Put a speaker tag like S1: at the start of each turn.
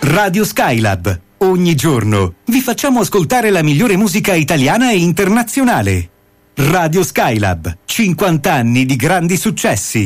S1: Radio Skylab. Ogni giorno vi facciamo ascoltare la migliore musica italiana e internazionale. Radio Skylab, 50 anni di grandi successi.